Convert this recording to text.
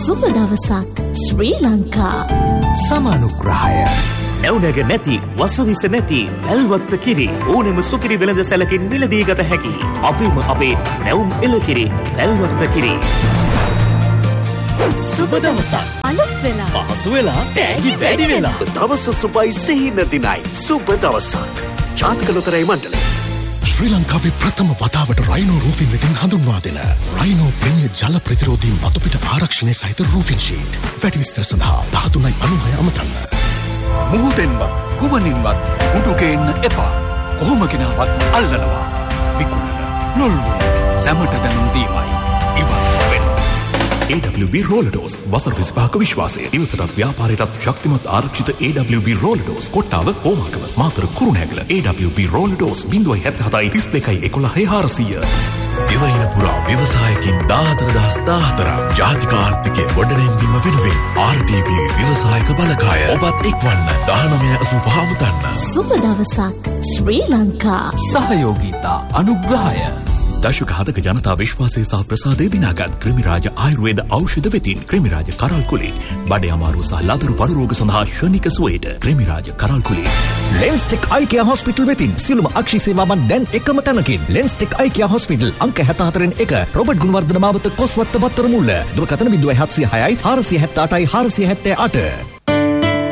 සුබ දවසක් ශ්‍රී ලංකා. සමානුග්‍රහය. නැවුනග නැති වසවිස නැති පැල්වත්ත කිරි ඕනෙම සුකිරි වෙළඳ සැලකින් මිලදී ගත හැකි. අපේම අපේ නැවුම් එළකිරි පැල්වත්ත කිරි. සුබ දවසක් අලුත් වෙලා පහසු වෙලා තෑගි වැඩි වෙලා දවස සුබයි සිහින දිනයි සුබ දවසක්. ජාතික ලොතරැයි මණ්ඩලය. ශ්‍රී ලංකාවේ ප්‍රථම වතාවට රයිනෝ රූෆින් වෙතින් හඳුන්වා දෙන රයිනෝ ප්‍රීමියර් ජල ප්‍රතිරෝධී මතුපිට ආරක්ෂණය සහිත රූෆින් ෂීට්. වැඩි විස්තර සඳහා 13.96 අමතන්න. මුහුදෙන්වත් කුමනින්වත් උඩුගේන්න එපා. කොහොම ගෙනාවත් අල්ලනවා. විකුණන ලොල්වුන් සැමට දැනුම් දීමයි ඉවත් වෙන්න. AWB රෝලඩෝස් වසර 25ක විශ්වාසය. ඉවසටත් ව්‍යාපාරයටත් ශක්තිමත් ආරක්ෂිත AWB රෝලඩෝස්. කොට්ටාව හෝමාකම මාතර කුරුණෑගල. AWB රෝලඩෝස් 077 32 11 400. දිවයින පුරා ව්‍යවසායකින් 14014 ජාතික ආර්ථිකය ගොඩනැංවීම වෙනුවෙන් RDB ව්‍යවසායක බලකාය ඔබත් එක්වන්න 1985 මුදන්න. සුබ දවසක් ශ්‍රී ලංකා. සහයෝගීතා අනුග්‍රහය. දශක 7ක ජනතා විශ්වාසය සහ ප්‍රසාදය දිනාගත් ක්‍රිමිරාජ ආයුර්වේද ඖෂධ වෙතින් ක්‍රිමිරාජ කරල් කුලේ බඩේ අමාරුව සහ ලදරු පඩු රෝග සඳහා ශනික සුවයට ක්‍රිමිරාජ කරල් කුලේ. ලෙන්ස්ටෙක් අයිකියා හොස්පිටල් වෙතින් සියලුම අක්ෂි සේවාවන් දැන් එකම තැනකින්. ලෙන්ස්ටෙක් අයිකියා හොස්පිටල් අංක 74 රොබර්ට් ගුණවර්ධන මාවත කොස්වත්ත වත්තර මුල්ල. දුරකථන 0706 478 478.